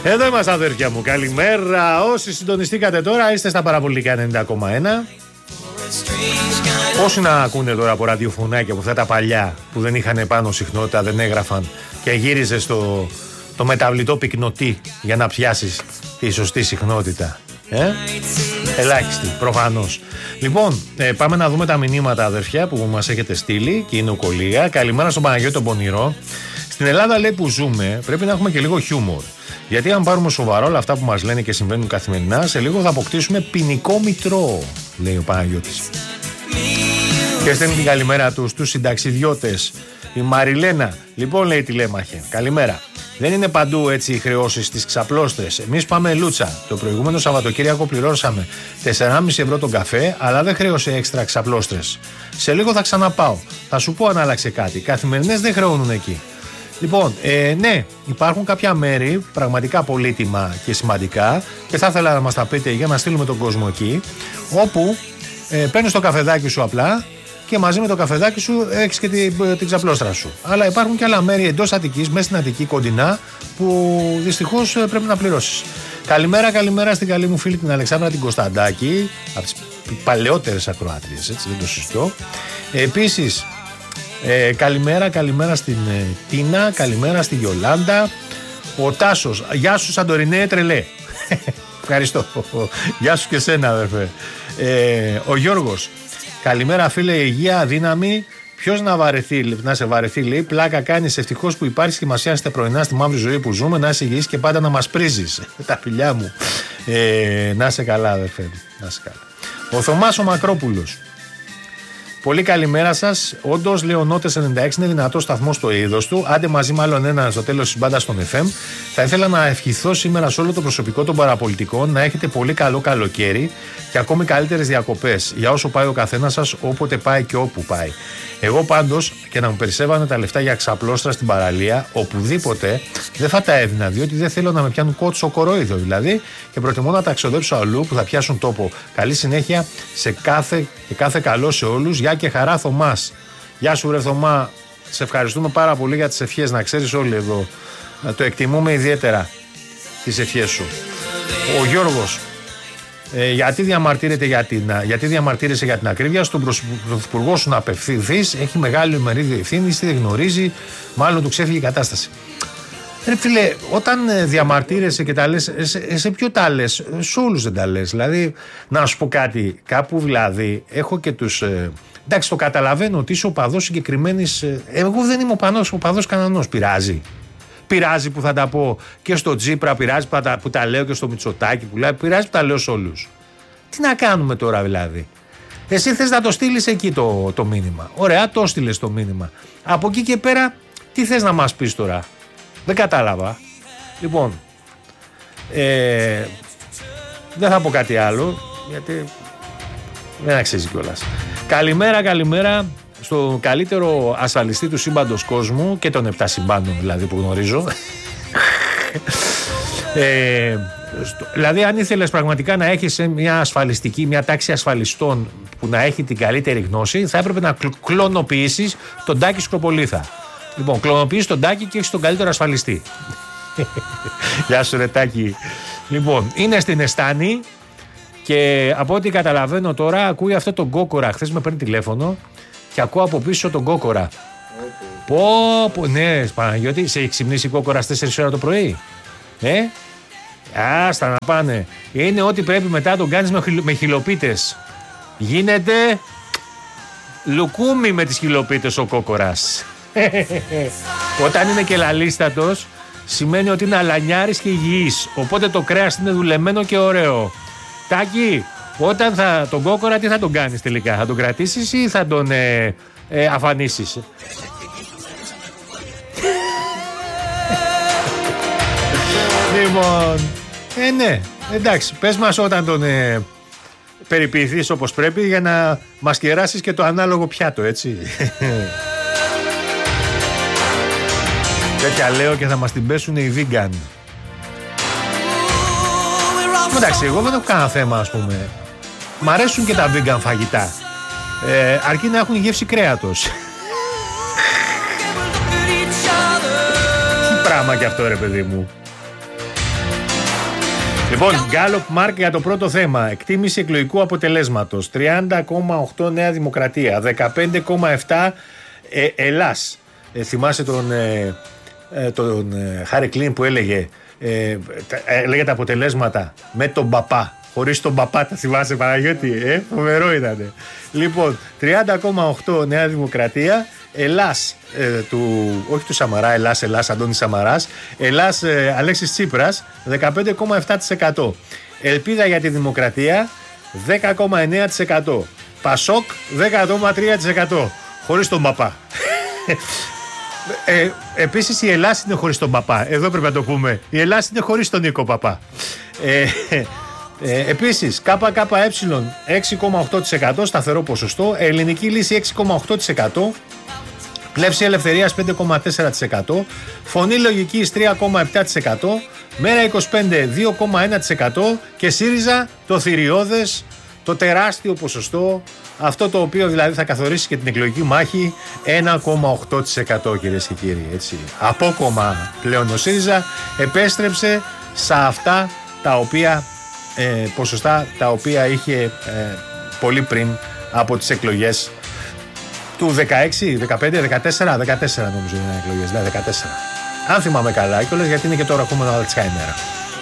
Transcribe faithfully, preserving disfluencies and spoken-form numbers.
Εδώ είμαστε αδέρφια μου, καλημέρα. Όσοι συντονιστήκατε τώρα είστε στα παραπολιτικά ενενήντα κόμμα ένα. Όσοι να ακούνε τώρα από ραδιοφωνάκια από αυτά τα παλιά που δεν είχαν πάνω συχνότητα, δεν έγραφαν και γύριζε στο το μεταβλητό πυκνοτή για να πιάσεις τη σωστή συχνότητα. Ε? Ελάχιστη, προφανώς. Λοιπόν, ε, πάμε να δούμε τα μηνύματα αδερφιά που μας έχετε στείλει και είναι ο Κολία. Καλημέρα στον Παναγιώτη τον Πονηρό. Στην Ελλάδα λέει που ζούμε πρέπει να έχουμε και λίγο χιούμορ. Γιατί αν πάρουμε σοβαρά όλα αυτά που μας λένε και συμβαίνουν καθημερινά, σε λίγο θα αποκτήσουμε ποινικό μητρό, λέει ο Παναγιώτης. Και στέλνει την καλημέρα του στους συνταξιδιώτες. Η Μαριλένα, λοιπόν λέει τηλέμαχε. Καλημέρα. Δεν είναι παντού έτσι οι χρεώσεις στις ξαπλώστρες. Εμείς πάμε λούτσα. Το προηγούμενο Σαββατοκύριακο πληρώσαμε τέσσερα κόμμα πέντε ευρώ τον καφέ, αλλά δεν χρέωσε έξτρα ξαπλώστρες. Σε λίγο θα ξαναπάω. Θα σου πω αν άλλαξε κάτι. Καθημερινές δεν χρεώνουν εκεί. Λοιπόν, ε, ναι, υπάρχουν κάποια μέρη πραγματικά πολύτιμα και σημαντικά και θα ήθελα να μας τα πείτε για να στείλουμε τον κόσμο εκεί, όπου ε, παίρνεις το καφεδάκι σου απλά και μαζί με το καφεδάκι σου έχεις και την, την ξαπλώστρα σου. Αλλά υπάρχουν και άλλα μέρη εντός Αττικής, μέσα στην Αττική, κοντινά, που δυστυχώς πρέπει να πληρώσεις. Καλημέρα, καλημέρα στην καλή μου φίλη την Αλεξάνδρα την Κωνσταντάκη, από τις παλαιότερες ακροάτριες, έτσι, δεν το συζητώ. Επίσης, ε, καλημέρα, καλημέρα στην ε, Τίνα, καλημέρα στη Γιολάντα. Ο Τάσος, γεια σου Σαντορινέ τρελέ. Ευχαριστώ. Γεια σου και σένα αδερφέ. Ε, ο Γιώργος, καλημέρα φίλε, υγεία, δύναμη. Ποιος να βαρεθεί, να σε βαρεθεί, λέει. Πλάκα κάνεις, ευτυχώς που υπάρχεις και μας πιάνεις τα πρωινά στη μαύρη ζωή που ζούμε. Να είσαι υγιής και πάντα να μας πρίζεις. Τα φιλιά μου. Ε, να είσαι καλά, αδερφέ. Να είσαι καλά. Ο Θωμάς ο Μακρόπουλος. Πολύ καλημέρα σας. Όντως, Λεωνότες ενενήντα έξι είναι δυνατό σταθμό στο είδος του. Άντε μαζί με άλλον έναν στο τέλος της μπάντας στον εφ εμ. Θα ήθελα να ευχηθώ σήμερα σε όλο το προσωπικό των παραπολιτικών να έχετε πολύ καλό καλοκαίρι και ακόμη καλύτερες διακοπές για όσο πάει ο καθένας σας, όποτε πάει και όπου πάει. Εγώ πάντως, και να μου περισσεύανε τα λεφτά για ξαπλώστρα στην παραλία, οπουδήποτε δεν θα τα έδινα, διότι δεν θέλω να με πιάνουν κότσο κοροϊδό δηλαδή και προτιμώ να τα ξοδέψω αλλού που θα πιάσουν τόπο. Καλή συνέχεια σε κάθε και κάθε καλό σε όλους. Γεια και χαρά, Θωμάς. Γεια σου ρε Θωμά, σε ευχαριστούμε πάρα πολύ για τις ευχές, να ξέρεις όλοι εδώ. Να το εκτιμούμε ιδιαίτερα τις ευχές σου. Ο Γιώργος. Ε, γιατί, διαμαρτύρεται για την, γιατί διαμαρτύρεσαι για την ακρίβεια, στον πρωθυπουργό σου να απευθυνθείς, έχει μεγάλη μερίδιο ευθύνης, δεν γνωρίζει, μάλλον του ξέφυγε η κατάσταση. Ρε φίλε, όταν διαμαρτύρεσαι και τα λες, σε, σε ποιο τα λες, σε όλους δεν τα λες. Δηλαδή, να σου πω κάτι, κάπου δηλαδή, έχω και τους. Ε, εντάξει, το καταλαβαίνω ότι είσαι οπαδός συγκεκριμένης. Ε, εγώ δεν είμαι οπαδός, οπαδός κανενός, πειράζει. Πειράζει που θα τα πω και στο Τζίπρα, πειράζει που τα, που τα λέω και στο Μητσοτάκη, που λέει, πειράζει που τα λέω σε όλους. Τι να κάνουμε τώρα δηλαδή. Εσύ θες να το στείλεις εκεί το, το μήνυμα. Ωραία, το στείλες το μήνυμα. Από εκεί και πέρα, τι θες να μας πεις τώρα. Δεν κατάλαβα. Λοιπόν, ε, δεν θα πω κάτι άλλο, γιατί δεν αξίζει κιόλας. Καλημέρα, καλημέρα στο καλύτερο ασφαλιστή του σύμπαντος κόσμου και των επτά συμπάντων δηλαδή που γνωρίζω. ε, στο, δηλαδή αν ήθελες πραγματικά να έχεις μια ασφαλιστική, μια τάξη ασφαλιστών που να έχει την καλύτερη γνώση, θα έπρεπε να κλωνοποιήσεις τον Τάκη Σκροπολίθα. Λοιπόν, κλωνοποιείς τον Τάκη και έχεις τον καλύτερο ασφαλιστή. Γεια σου ρε Τάκη. Λοιπόν, είναι στην Εστάνη και από ό,τι καταλαβαίνω τώρα ακούει αυτό τον Κόκορα. Χθες με παίρνει τηλέφωνο και ακούω από πίσω τον Κόκορα. Okay. Πω, πω, ναι, Παναγιώτη, σε έχει ξυπνήσει Κόκορα στις τέσσερις ώρα το πρωί. Ε, άστα να πάνε. Είναι ό,τι πρέπει μετά τον κάνεις με, χιλ, με χιλοπίτες. Γίνεται λουκούμι με τις χιλοπίτες ο Κόκορας. Όταν είναι και λαλίστατος, σημαίνει ότι είναι αλανιάρης και υγιής. Οπότε το κρέας είναι δουλεμένο και ωραίο. Τάκη, όταν θα τον Κόκορα, τι θα τον κάνεις τελικά, θα τον κρατήσεις ή θα τον ε, ε, αφανίσεις? Λοιπόν, ε, ναι, εντάξει, πες μας όταν τον ε, περιποιηθείς όπως πρέπει για να μας κεράσεις και το ανάλογο πιάτο, έτσι. Τέτοια λέω και θα μας την πέσουν οι vegan. Εντάξει, εγώ δεν έχω κανένα θέμα, ας πούμε. Μ' αρέσουν και τα vegan φαγητά. Ε, αρκεί να έχουν γεύση κρέατος. Τι πράγμα κι αυτό ρε παιδί μου. Λοιπόν, Gallup Mark για το πρώτο θέμα. Εκτίμηση εκλογικού αποτελέσματος. τριάντα κόμμα οκτώ Νέα Δημοκρατία. δεκαπέντε κόμμα επτά ε, Ελλάς. Ε, θυμάσαι τον, ε, ε, τον ε, Χάρη Κλίν που έλεγε, ε, έλεγε τα αποτελέσματα με τον παπά. Χωρίς τον παπά, τα θυμάσαι Παναγιώτη, ε, φοβερό ήτανε. Λοιπόν, τριάντα κόμμα οκτώ Νέα Δημοκρατία, Ελλάς ε, του, όχι του Σαμαρά, Ελλάς, Ελλάς, Αντώνης Σαμαράς, Ελλάς ε, Αλέξης Τσίπρας, δεκαπέντε κόμμα επτά τοις εκατό. Ελπίδα για τη Δημοκρατία, δέκα κόμμα εννέα τοις εκατό. Πασόκ, δέκα κόμμα τρία τοις εκατό. Χωρίς τον παπά. Ε, επίσης η Ελλάς είναι χωρίς τον παπά. Εδώ πρέπει να το πούμε. Η Ελλάς είναι χωρίς τον Νίκο Παπά. Ε, Ε, επίσης, ΚΚΕ έξι κόμμα οκτώ τοις εκατό, σταθερό ποσοστό. Ελληνική Λύση έξι κόμμα οκτώ τοις εκατό. Πλεύση Ελευθερίας πέντε κόμμα τέσσερα τοις εκατό. Φωνή Λογικής τρία κόμμα επτά τοις εκατό. Μέρα είκοσι πέντε δύο κόμμα ένα τοις εκατό. Και ΣΥΡΙΖΑ το θηριώδες, το τεράστιο ποσοστό. Αυτό το οποίο δηλαδή θα καθορίσει και την εκλογική μάχη, ένα κόμμα οκτώ τοις εκατό, κυρίες και κύριοι. Έτσι. Απόκομμα πλέον ο ΣΥΡΙΖΑ επέστρεψε σε αυτά τα οποία Ε, ποσοστά τα οποία είχε ε, πολύ πριν από τις εκλογές του δεκαέξι, δεκαπέντε, δεκατέσσερα, δεκατέσσερα νομίζω είναι εκλογές, δηλαδή δεκατέσσερα. Αν θυμάμαι καλά, κιόλας γιατί είναι και το ραχούμενο Αλτσχάιμερα.